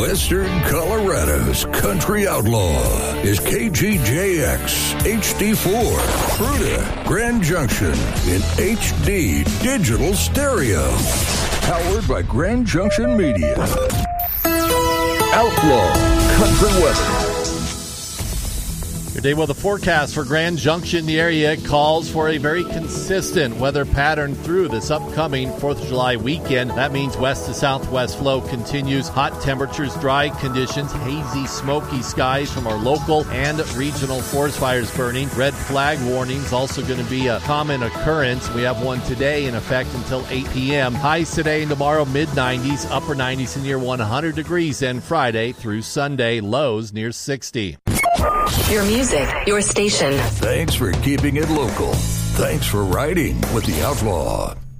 Western Colorado's country outlaw is KGJX HD4, Fruita, Grand Junction in HD digital stereo. Powered by Grand Junction Media. Outlaw Country Weather. Your day weather forecast for Grand Junction. The area calls for a very consistent weather pattern through this upcoming 4th of July weekend. That means west to southwest flow continues. Hot temperatures, dry conditions, hazy, smoky skies from our local and regional forest fires burning. Red flag warnings also going to be a common occurrence. We have one today in effect until 8 p.m. Highs today and tomorrow mid-90s, upper 90s and near 100 degrees, and Friday through Sunday lows near 60. Your music, your station. Thanks for keeping it local. Thanks for riding with the Outlaw.